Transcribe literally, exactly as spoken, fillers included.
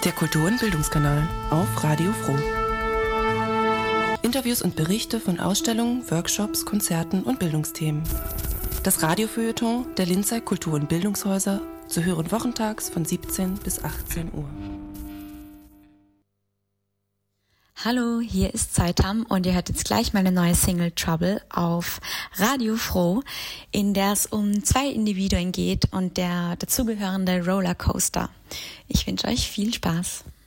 Der Kultur- und Bildungskanal auf Radio Froh. Interviews und Berichte von Ausstellungen, Workshops, Konzerten und Bildungsthemen. Das Radiofeuilleton der Linzer Kultur- und Bildungshäuser zu hören wochentags von siebzehn bis achtzehn Uhr. Hallo, hier ist Zeitam und ihr hört jetzt gleich meine neue Single Trouble auf Radio Froh, in der es um zwei Individuen geht und der dazugehörende Rollercoaster. Ich wünsche euch viel Spaß.